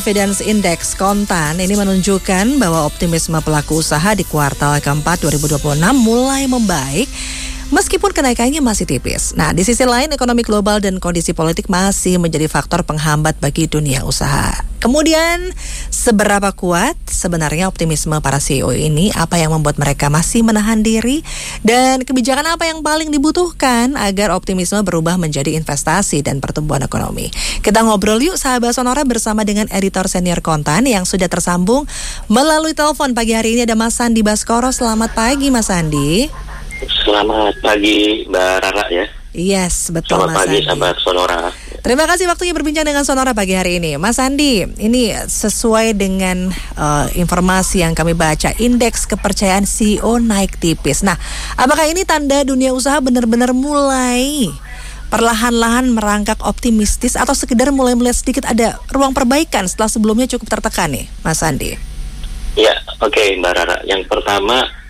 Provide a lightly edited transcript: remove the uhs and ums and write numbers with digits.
Confidence Index kontan ini menunjukkan bahwa optimisme pelaku usaha di kuartal keempat 2026 mulai membaik meskipun kenaikannya masih tipis. Nah, di sisi lain ekonomi global dan kondisi politik masih menjadi faktor penghambat bagi dunia usaha. Kemudian, seberapa kuat sebenarnya optimisme para CEO ini? Apa yang membuat mereka masih menahan diri? Dan kebijakan apa yang paling dibutuhkan agar optimisme berubah menjadi investasi dan pertumbuhan ekonomi? Kita ngobrol yuk sahabat Sonora bersama dengan editor senior Kontan yang sudah tersambung melalui telepon pagi hari ini ada Mas Sandi Baskoro. Selamat pagi Mas Sandi. Selamat pagi Mbak Rara ya. Yes, betul Selamat Mas pagi Sandi. sahabat Sonora. Terima kasih waktunya berbincang dengan Sonora pagi hari ini. Mas Sandi, ini sesuai dengan informasi yang kami baca, indeks kepercayaan CEO naik tipis. Nah, apakah ini tanda dunia usaha benar-benar mulai perlahan-lahan merangkak optimistis atau sekedar mulai melihat sedikit ada ruang perbaikan setelah sebelumnya cukup tertekan nih, Mas Sandi? Ya, oke Mbak Rara. Yang pertama,